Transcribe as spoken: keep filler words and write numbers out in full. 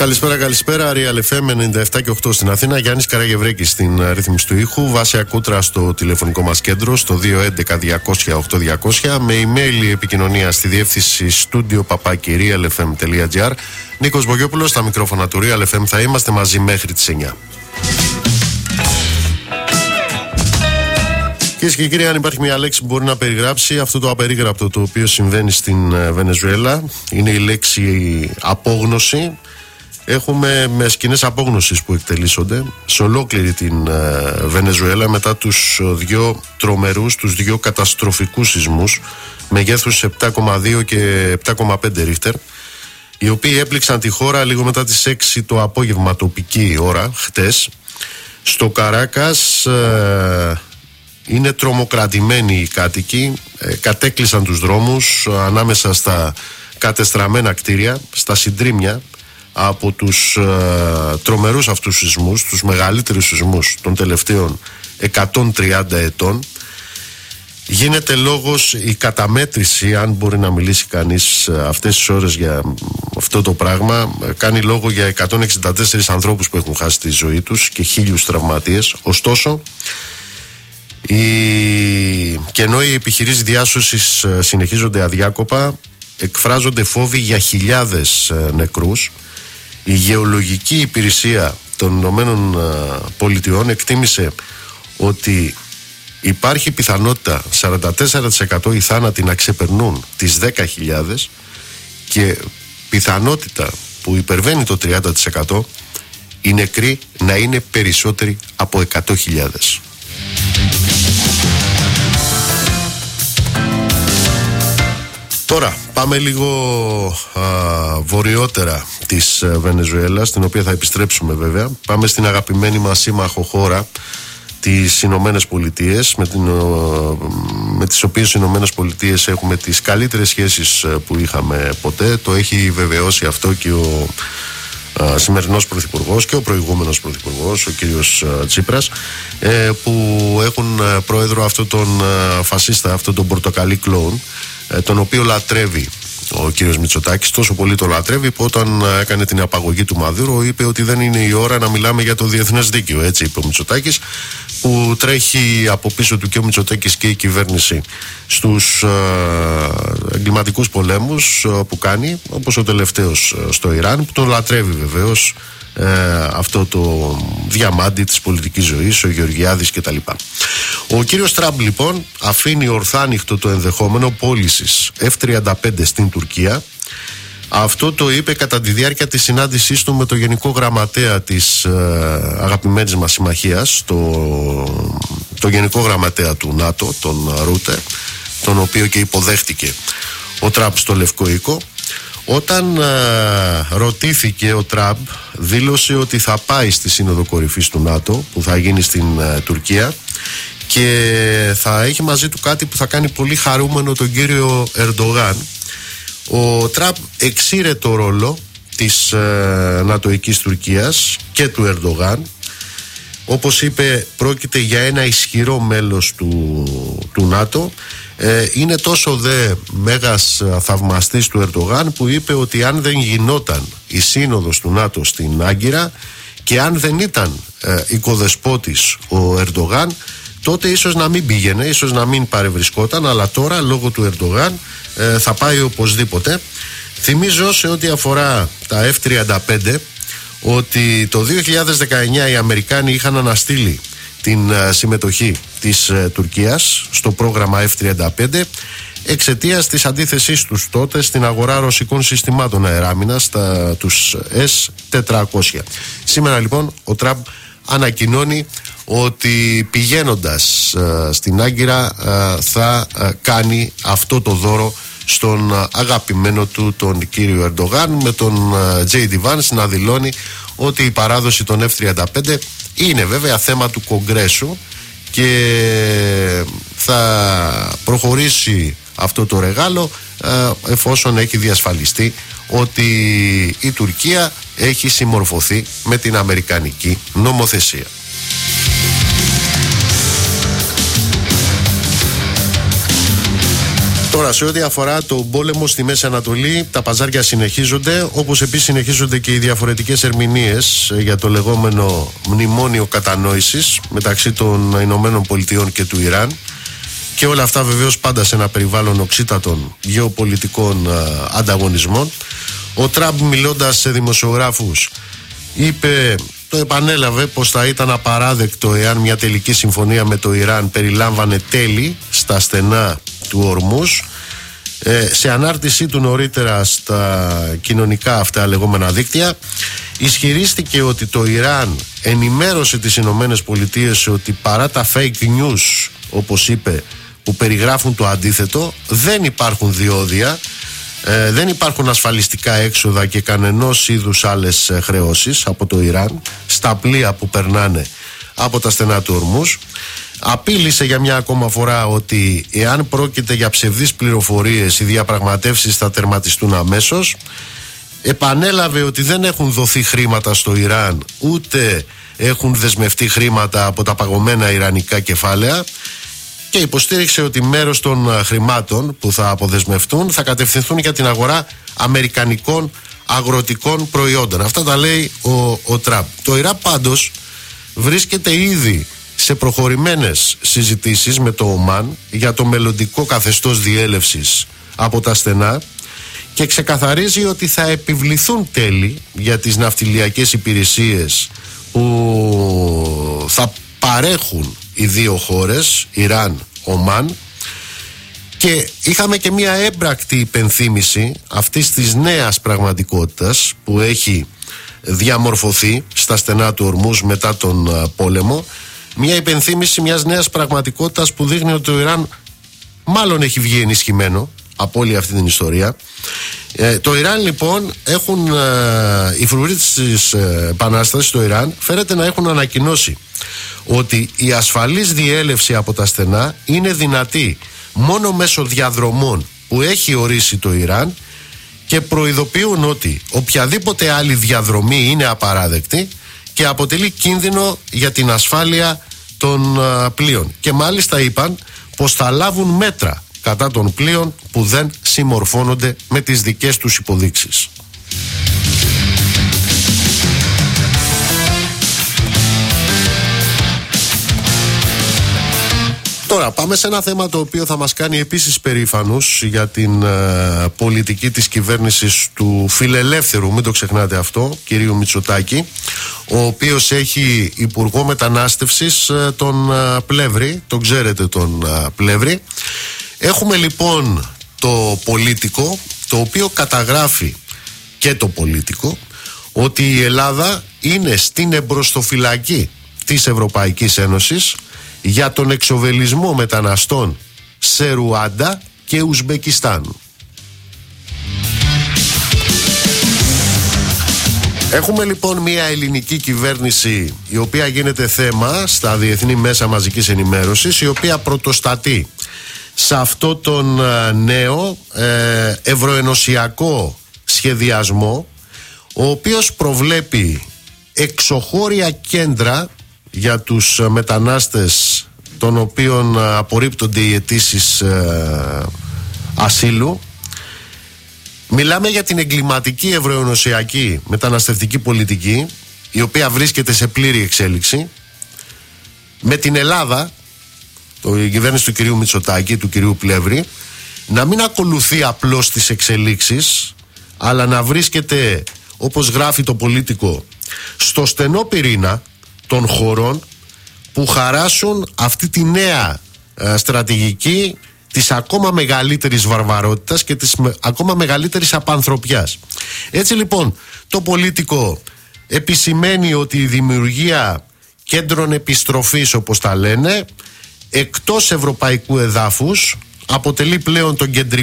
Καλησπέρα, καλησπέρα. Real εφ εμ ενενήντα επτά και οκτώ στην Αθήνα. Γιάννης Καραγευρέκης στην ρύθμιση του ήχου. Βάσια Κούτρα στο τηλεφωνικό μας κέντρο στο δύο έντεκα διακόσια οκτώ διακόσια. Με email επικοινωνία στη διεύθυνση studio παπάκι real f m τελεία g r. Νίκος Μπογιόπουλος στα μικρόφωνα του Real εφ εμ. Θα είμαστε μαζί μέχρι τις εννιά. Κυρίες και κύριοι, αν υπάρχει μια λέξη που μπορεί να περιγράψει αυτό το απερίγραπτο το οποίο συμβαίνει στην Βενεζουέλα, είναι η λέξη απόγνωση. Έχουμε με σκηνές απόγνωσης που εκτελήσονται σε ολόκληρη την Βενεζουέλα μετά τους δύο τρομερούς, τους δύο καταστροφικούς σεισμούς μεγέθους επτά κόμμα δύο και επτά κόμμα πέντε ρίχτερ, οι οποίοι έπληξαν τη χώρα λίγο μετά τις έξι το απόγευμα τοπική ώρα χτες. Στο Καράκας ε, είναι τρομοκρατημένοι οι κάτοικοι, ε, κατέκλυσαν τους δρόμους ανάμεσα στα κατεστραμμένα κτίρια, στα συντρίμμια από τους ε, τρομερούς αυτούς σεισμούς, τους μεγαλύτερους σεισμούς των τελευταίων εκατόν τριάντα ετών. Γίνεται λόγος, η καταμέτρηση, αν μπορεί να μιλήσει κανείς αυτές τις ώρες για αυτό το πράγμα, κάνει λόγο για εκατόν εξήντα τέσσερις ανθρώπους που έχουν χάσει τη ζωή τους και χίλιους τραυματίες. Ωστόσο, η... και ενώ οι επιχειρήσεις διάσωσης συνεχίζονται αδιάκοπα, εκφράζονται φόβοι για χιλιάδες νεκρούς. Η Γεωλογική Υπηρεσία των Ηνωμένων Πολιτειών εκτίμησε ότι υπάρχει πιθανότητα σαράντα τέσσερα τοις εκατό οι θάνατοι να ξεπερνούν τις δέκα χιλιάδες και πιθανότητα που υπερβαίνει το τριάντα τοις εκατό οι νεκροί να είναι περισσότεροι από εκατό χιλιάδες. Τώρα πάμε λίγο α, βορειότερα της Βενεζουέλας, στην οποία θα επιστρέψουμε βέβαια. Πάμε στην αγαπημένη μας σύμμαχο χώρα, τις Ηνωμένες Πολιτείες, με, την, με τις οποίες οι Ηνωμένες Πολιτείες έχουμε τις καλύτερες σχέσεις που είχαμε ποτέ. Το έχει βεβαιώσει αυτό και ο α, σημερινός πρωθυπουργός και ο προηγούμενος πρωθυπουργός, ο κύριος α, Τσίπρας, ε, που έχουν α, πρόεδρο αυτόν τον α, φασίστα, αυτόν τον πορτοκαλί κλόουν, τον οποίο λατρεύει ο κύριος Μητσοτάκης. Τόσο πολύ το λατρεύει που όταν έκανε την απαγωγή του Μαδούρο είπε ότι δεν είναι η ώρα να μιλάμε για το διεθνές δίκαιο. Έτσι είπε ο Μητσοτάκης, που τρέχει από πίσω του και ο Μητσοτάκης και η κυβέρνηση στους εγκληματικούς πολέμους που κάνει, όπως ο τελευταίος στο Ιράν, που τον λατρεύει βεβαίως Ε, αυτό το διαμάντι της πολιτικής ζωής, ο Γεωργιάδης κτλ. Ο κύριος Τραμπ λοιπόν αφήνει ορθάνυχτο το ενδεχόμενο πώλησης εφ τριάντα πέντε στην Τουρκία. Αυτό το είπε κατά τη διάρκεια της συνάντησής του με το Γενικό Γραμματέα της ε, αγαπημένης μας συμμαχίας, το, το Γενικό Γραμματέα του ΝΑΤΟ, τον Ρούτε, τον οποίο και υποδέχτηκε ο Τραμπ στο Λευκό Οίκο. Όταν α, ρωτήθηκε, ο Τραμπ δήλωσε ότι θα πάει στη Σύνοδο Κορυφής του ΝΑΤΟ που θα γίνει στην α, Τουρκία και θα έχει μαζί του κάτι που θα κάνει πολύ χαρούμενο τον κύριο Ερντογάν. Ο Τραμπ εξήρε το ρόλο της α, νατοικής Τουρκίας και του Ερντογάν. Όπως είπε, πρόκειται για ένα ισχυρό μέλος του, του ΝΑΤΟ. Ε, είναι τόσο δε μέγας θαυμαστής του Ερντογάν που είπε ότι αν δεν γινόταν η σύνοδος του ΝΑΤΟ στην Άγκυρα και αν δεν ήταν ε, οικοδεσπότης ο Ερντογάν, τότε ίσως να μην πήγαινε, ίσως να μην παρευρισκόταν, αλλά τώρα λόγω του Ερντογάν ε, θα πάει οπωσδήποτε. Θυμίζω σε ό,τι αφορά τα εφ τριάντα πέντε ότι το δύο χιλιάδες δεκαεννιά οι Αμερικάνοι είχαν αναστείλει την uh, συμμετοχή της uh, Τουρκίας στο πρόγραμμα εφ τριάντα πέντε εξαιτίας της αντίθεσής τους τότε στην αγορά ρωσικών συστημάτων αεράμινας, τα, τους ες τετρακόσια. Σήμερα λοιπόν ο Τραμπ ανακοινώνει ότι πηγαίνοντας uh, στην Άγκυρα uh, θα uh, κάνει αυτό το δώρο στον uh, αγαπημένο του τον κύριο Ερντογάν, με τον uh, τζέι ντι Vance να δηλώνει ότι η παράδοση των εφ τριάντα πέντε είναι βέβαια θέμα του Κογκρέσου και θα προχωρήσει αυτό το ρεγάλο ε, εφόσον έχει διασφαλιστεί ότι η Τουρκία έχει συμμορφωθεί με την αμερικανική νομοθεσία. Τώρα, σε ό,τι αφορά τον πόλεμο στη Μέση Ανατολή, τα παζάρια συνεχίζονται, όπως επίσης συνεχίζονται και οι διαφορετικές ερμηνείες για το λεγόμενο μνημόνιο κατανόησης μεταξύ των Ηνωμένων Πολιτειών και του Ιράν. Και όλα αυτά βεβαίως πάντα σε ένα περιβάλλον οξύτατων γεωπολιτικών α, ανταγωνισμών. Ο Τραμπ, μιλώντας σε δημοσιογράφους, είπε, το επανέλαβε, πως θα ήταν απαράδεκτο εάν μια τελική συμφωνία με το Ιράν περιλάμβανε τέλη στα στενά του Ορμούς. Ε, σε ανάρτησή του νωρίτερα στα κοινωνικά αυτά λεγόμενα δίκτυα, ισχυρίστηκε ότι το Ιράν ενημέρωσε τις Ηνωμένες Πολιτείες ότι παρά τα fake news, όπως είπε, που περιγράφουν το αντίθετο, δεν υπάρχουν διόδια, ε, δεν υπάρχουν ασφαλιστικά έξοδα και κανενός είδους άλλες χρεώσεις από το Ιράν στα πλοία που περνάνε από τα στενά του Ορμούς. Απείλησε για μια ακόμα φορά ότι εάν πρόκειται για ψευδείς πληροφορίες, οι διαπραγματεύσεις θα τερματιστούν αμέσως. Επανέλαβε ότι δεν έχουν δοθεί χρήματα στο Ιράν, ούτε έχουν δεσμευτεί χρήματα από τα παγωμένα ιρανικά κεφάλαια, και υποστήριξε ότι μέρος των χρημάτων που θα αποδεσμευτούν θα κατευθυνθούν για την αγορά αμερικανικών αγροτικών προϊόντων. Αυτά τα λέει ο, ο Τραμπ. Το Ιράν πάντως βρίσκεται ήδη σε προχωρημένες συζητήσεις με το Ομάν για το μελλοντικό καθεστώς διέλευσης από τα στενά και ξεκαθαρίζει ότι θα επιβληθούν τέλη για τις ναυτιλιακές υπηρεσίες που θα παρέχουν οι δύο χώρες, Ιράν, Ομάν. Και είχαμε και μια έμπρακτη υπενθύμηση αυτής της νέας πραγματικότητας που έχει διαμορφωθεί στα στενά του Ορμούς μετά τον πόλεμο. Μια υπενθύμηση μιας νέας πραγματικότητας που δείχνει ότι το Ιράν μάλλον έχει βγει ενισχυμένο από όλη αυτή την ιστορία. Ε, το Ιράν λοιπόν έχουν, ε, οι φρουροί της ε, Επανάστασης στο Ιράν φαίνεται να έχουν ανακοινώσει ότι η ασφαλής διέλευση από τα στενά είναι δυνατή μόνο μέσω διαδρομών που έχει ορίσει το Ιράν, και προειδοποιούν ότι οποιαδήποτε άλλη διαδρομή είναι απαράδεκτη και αποτελεί κίνδυνο για την ασφάλεια των α, πλοίων. Και μάλιστα είπαν πως θα λάβουν μέτρα κατά των πλοίων που δεν συμμορφώνονται με τις δικές τους υποδείξεις. Τώρα πάμε σε ένα θέμα το οποίο θα μας κάνει επίσης περήφανους για την ε, πολιτική της κυβέρνησης του φιλελεύθερου, μην το ξεχνάτε αυτό, κυρίου Μητσοτάκη, ο οποίος έχει υπουργό μετανάστευσης ε, τον ε, Πλεύρη, τον ξέρετε τον ε, Πλεύρη. Έχουμε λοιπόν το Πολίτικο, το οποίο καταγράφει, και το Πολίτικο, ότι η Ελλάδα είναι στην εμπροστοφυλακή της Ευρωπαϊκής Ένωσης για τον εξοβελισμό μεταναστών σε Ρουάντα και Ουσμπεκιστάν. Έχουμε λοιπόν μια ελληνική κυβέρνηση η οποία γίνεται θέμα στα διεθνή μέσα μαζικής ενημέρωσης, η οποία πρωτοστατεί σε αυτό τον νέο ε, ευρωενωσιακό σχεδιασμό, ο οποίος προβλέπει εξωχώρια κέντρα για τους μετανάστες των οποίων απορρίπτονται οι αιτήσεις ε, ασύλου. Μιλάμε για την εγκληματική ευρωενωσιακή μεταναστευτική πολιτική, η οποία βρίσκεται σε πλήρη εξέλιξη, με την Ελλάδα, το, η κυβέρνηση του κυρίου Μητσοτάκη, του κυρίου Πλεύρη, να μην ακολουθεί απλώς τις εξελίξεις, αλλά να βρίσκεται, όπως γράφει το Πολίτικο, στο στενό πυρήνα των χωρών που χαράσουν αυτή τη νέα ε, στρατηγική της ακόμα μεγαλύτερης βαρβαρότητας και της με, ακόμα μεγαλύτερης απανθρωπιάς. Έτσι λοιπόν το Πολίτικο επισημαίνει ότι η δημιουργία κέντρων επιστροφής, όπως τα λένε, εκτός ευρωπαϊκού εδάφους αποτελεί πλέον τον κεντρικό